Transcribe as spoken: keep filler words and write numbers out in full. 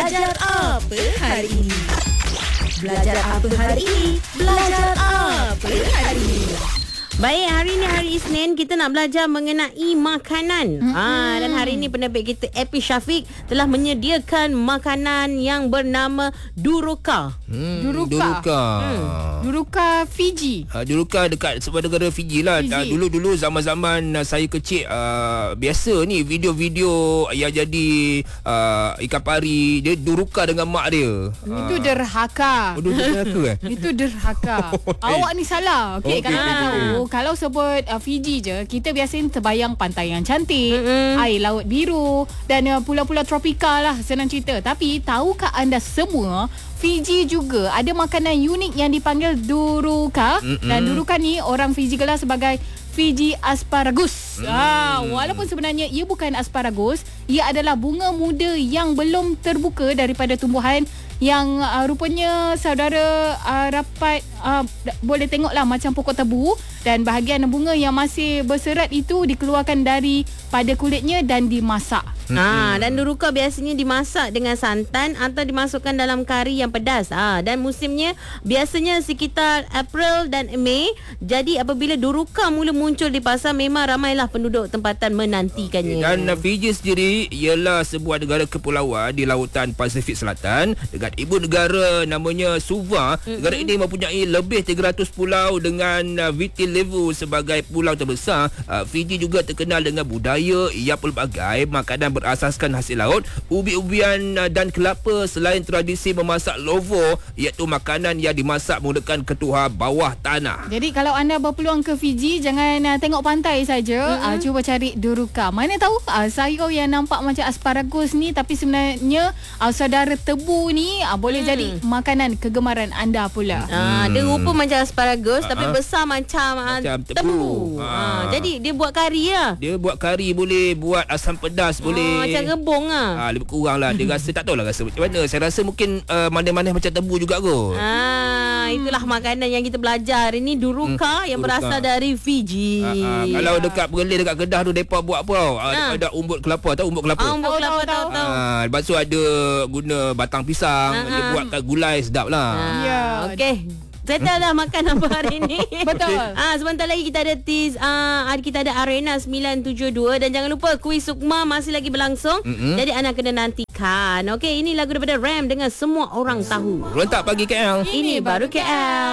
Belajar apa hari ini? Belajar apa hari ini? Belajar apa hari ini? Baik, hari ni hari Isnin kita nak belajar mengenai makanan. Mm-hmm. Ah, dan hari ini penerbit kita Epi Syafiq telah menyediakan makanan yang bernama Duruka. Hmm, Duruka. Duruka. Hmm. Duruka Fiji. Uh, Duruka dekat sebuah negara Fiji lah. Fiji. Uh, dulu-dulu zaman-zaman uh, saya kecil uh, biasa ni video-video yang jadi uh, ikan pari dia Duruka dengan mak dia. Itu Uh, derhaka. Oh, Duruka eh? Itu derhaka. Awak ni salah. Okey, Okey, kalau okey, kita tahu, okey. kalau sebut uh, Fiji je, kita biasanya terbayang pantai yang cantik, Mm-mm. air laut biru dan uh, pulau-pulau tropika lah, senang cerita. Tapi tahukah anda semua, Fiji juga ada makanan unik yang dipanggil Duruka. Mm-mm. Dan Duruka ni orang Fiji gelar sebagai Fiji asparagus. Mm. Ah, walaupun sebenarnya ia bukan asparagus, ia adalah bunga muda yang belum terbuka daripada tumbuhan yang uh, rupanya saudara uh, rapat uh, boleh tengoklah macam pokok tebu, dan bahagian bunga yang masih berserat itu dikeluarkan dari pada kulitnya dan dimasak. Ha, dan Duruka biasanya dimasak dengan santan atau dimasukkan dalam kari yang pedas. Ha, dan musimnya biasanya sekitar April dan Mei. Jadi apabila Duruka mula muncul di pasar, memang ramailah penduduk tempatan menantikannya. Dan uh, Fiji sendiri ialah sebuah negara kepulauan di lautan Pasifik Selatan dengan ibu negara namanya Suva. Mm-hmm. Negara ini mempunyai lebih tiga ratus pulau dengan uh, Viti Levu sebagai pulau terbesar. Uh, Fiji juga terkenal dengan budaya yang pelbagai, makanan berasaskan hasil laut, ubi-ubian uh, dan kelapa, selain tradisi memasak lovo, iaitu makanan yang dimasak menggunakan ketuhar bawah tanah. Jadi kalau anda berpeluang ke Fiji, jangan uh, tengok pantai saja, mm-hmm. uh, cuba cari Duruka. Mana tahu uh, sayur yang nampak macam asparagus ni, tapi sebenarnya uh, saudara tebu ni uh, boleh hmm. jadi makanan kegemaran anda pula. Ha, dia rupa macam asparagus, Ha-ha. tapi besar macam, Macam uh, tebu. tebu. Ha. Ha, jadi dia buat kari lah. Dia buat kari boleh, buat asam pedas boleh. Ha, macam rebung lah. Ah, lebih kurang lah. Dia rasa tak tahulah rasa macam mana. Saya rasa mungkin uh, manis-manis macam tebu juga kot. Ah, itulah makanan yang kita belajar hari ni, Duruka Hmm, yang Duruka. berasal dari Fiji. Ah, ah, kalau dekat Perlis, dekat Kedah tu depa buat apa tau? Ah, Ah. ada umbut kelapa, tahu umbut kelapa? Ah, umbut Tahu, kelapa tahu, tahu tahu. Ah, lepas tu ada guna batang pisang, Ah, dia ah. buatkan gulai sedap lah. Ya. Okey. Settle dah makan apa hari ni. Betul. Ah, sebentar lagi kita ada tease, ah, kita ada Arena sembilan tujuh dua, dan jangan lupa kuis Sukma masih lagi berlangsung. Mm-mm. Jadi anda kena nantikan. Okey, ini lagu daripada Ram dengan Semua Orang Tahu. Rentak pagi K L. Ini baru K L.